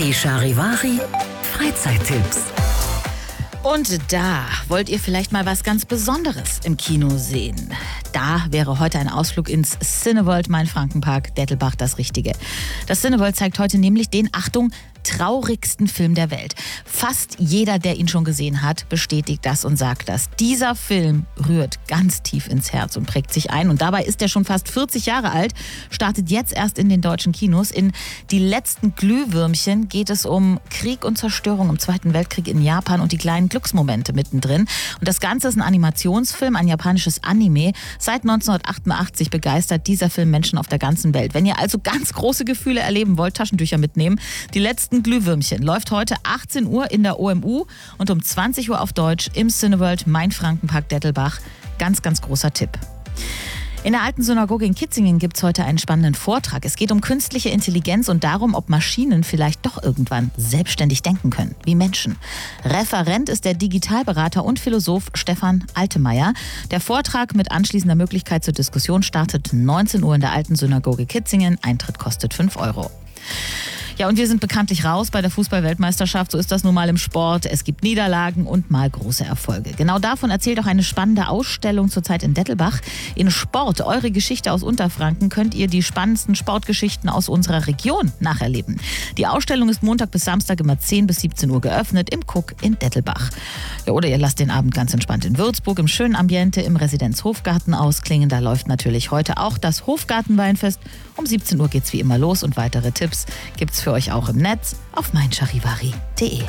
Die Charivari Freizeittipps. Und da wollt ihr vielleicht mal was ganz Besonderes im Kino sehen. Da wäre heute ein Ausflug ins Cineworld Main-Frankenpark Dettelbach das Richtige. Das Cineworld zeigt heute nämlich den, Achtung, traurigsten Film der Welt. Fast jeder, der ihn schon gesehen hat, bestätigt das und sagt das. Dieser Film rührt ganz tief ins Herz und prägt sich ein. Und dabei ist er schon fast 40 Jahre alt, startet jetzt erst in den deutschen Kinos. In Die letzten Glühwürmchen geht es um Krieg und Zerstörung im Zweiten Weltkrieg in Japan und die kleinen Glücksmomente mittendrin. Und das Ganze ist ein Animationsfilm, ein japanisches Anime. Seit 1988 begeistert dieser Film Menschen auf der ganzen Welt. Wenn ihr also ganz große Gefühle erleben wollt, Taschentücher mitnehmen. Die letzten Glühwürmchen läuft heute 18 Uhr in der OMU und um 20 Uhr auf Deutsch im Cineworld Main-Frankenpark Dettelbach. Ganz, ganz großer Tipp. In der alten Synagoge in Kitzingen gibt es heute einen spannenden Vortrag. Es geht um künstliche Intelligenz und darum, ob Maschinen vielleicht doch irgendwann selbstständig denken können, wie Menschen. Referent ist der Digitalberater und Philosoph Stefan Altemeyer. Der Vortrag mit anschließender Möglichkeit zur Diskussion startet 19 Uhr in der alten Synagoge Kitzingen. Eintritt kostet 5 Euro. Ja, und wir sind bekanntlich raus bei der Fußball-Weltmeisterschaft. So ist das nun mal im Sport. Es gibt Niederlagen und mal große Erfolge. Genau davon erzählt auch eine spannende Ausstellung zurzeit in Dettelbach. In Sport, eure Geschichte aus Unterfranken, könnt ihr die spannendsten Sportgeschichten aus unserer Region nacherleben. Die Ausstellung ist Montag bis Samstag immer 10 bis 17 Uhr geöffnet im Cook in Dettelbach. Ja, oder ihr lasst den Abend ganz entspannt in Würzburg im schönen Ambiente im Residenz-Hofgarten ausklingen. Da läuft natürlich heute auch das Hofgartenweinfest. Um 17 Uhr geht's wie immer los und weitere Tipps gibt's für euch auch im Netz auf meincharivari.de.